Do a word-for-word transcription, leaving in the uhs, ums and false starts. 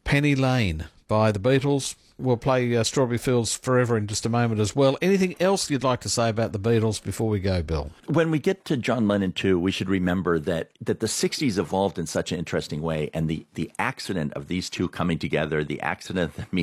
Penny Lane by the Beatles. We'll play uh, Strawberry Fields Forever in just a moment as well. Anything else you'd like to say about the Beatles before we go, Bill? When we get to John Lennon, too, we should remember that that the sixties evolved in such an interesting way, and the, the accident of these two coming together, the accident of them